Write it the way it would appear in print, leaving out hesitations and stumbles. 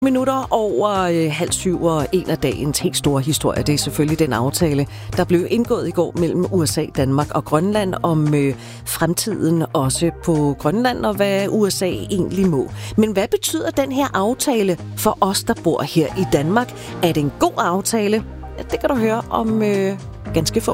Minutter over 6:30, og en af dagens helt store historier, det er selvfølgelig den aftale, der blev indgået i går mellem USA, Danmark og Grønland om fremtiden også på Grønland, og hvad USA egentlig må. Men hvad betyder den her aftale for os, der bor her i Danmark? Er det en god aftale? Ja, det kan du høre om ganske få